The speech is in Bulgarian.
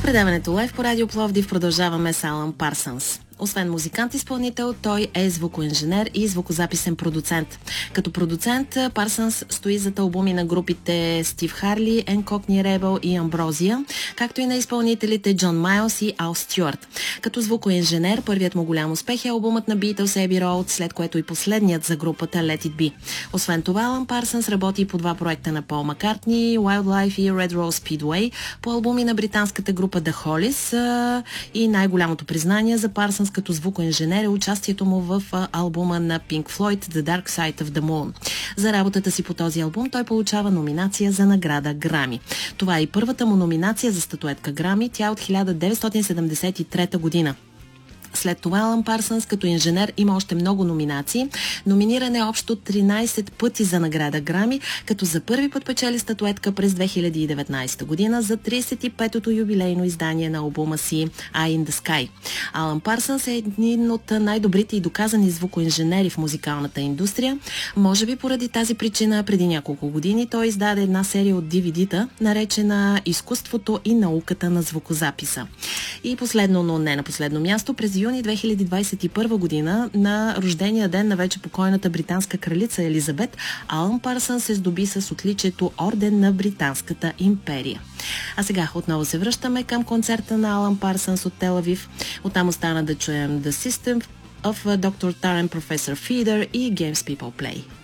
предаването Лайв по Радио Пловдив продължаваме с Алън Парсънс. Освен музикант-изпълнител, той е звукоинженер и звукозаписен продуцент. Като продуцент, Парсънс стои зад албуми на групите Стив Харли, Encockney Rebel и Амброзия, както и на изпълнителите Джон Майлс и Ал Стюарт. Като звукоинженер, първият му голям успех е албумът на Beatles Abbey Road, след което и последният за групата Let It Be. Освен това, Алън Парсънс работи по два проекта на Пол Маккартни, Wildlife и Red Rose Speedway, по албуми на британската група The Hollies и най-голямото признание за Парсънс като звукоинженер е участието му в албума на Pink Floyd The Dark Side of the Moon. За работата си по този албум той получава номинация за награда Грами. Това е и първата му номинация за статуетка Грами, тя от 1973 година. След това Алън Парсънс като инженер има още много номинации. Номиниран е общо 13 пъти за награда Грами, като за първи път печели статуетка през 2019 година за 35-то юбилейно издание на албума си Eye in the Sky. Алън Парсънс е един от най-добрите и доказани звукоинженери в музикалната индустрия. Може би поради тази причина преди няколко години той издаде една серия от DVD-та, наречена "Изкуството и науката на звукозаписа". И последно, но не на последно място, през юни 2021 година, на рождения ден на вече покойната британска кралица Елизабет, Алън Парсънс се здоби с отличието Орден на Британската империя. А сега отново се връщаме към концерта на Алън Парсънс от Тел Авив. Оттам остана да чуем The System of Dr. Taren, Professor Feeder и Games People Play.